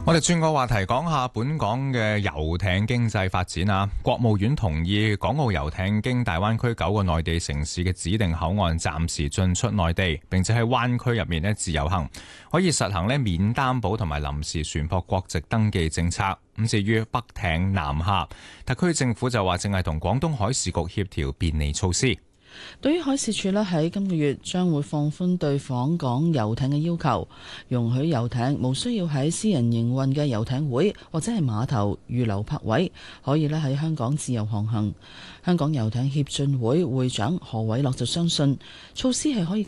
我哋轉個話題，講下本港嘅遊艇經濟發展啊。國務院同意港澳遊艇經大灣區9個內地城市嘅指定口岸暫時進出內地，並且喺灣區入面自由行，可以實行免擔保同埋臨時船舶國籍登記政策。咁至於北艇南下，特區政府就話正係同廣東海事局協調便利措施。 對於海事處咧喺今個月將會放寬對訪港遊艇嘅要求，容許遊艇無需要喺私人營運嘅遊艇會或者係碼頭預留泊位，可以咧喺香港自由航行。香港遊艇協進會會長何偉樂就相信措施係可以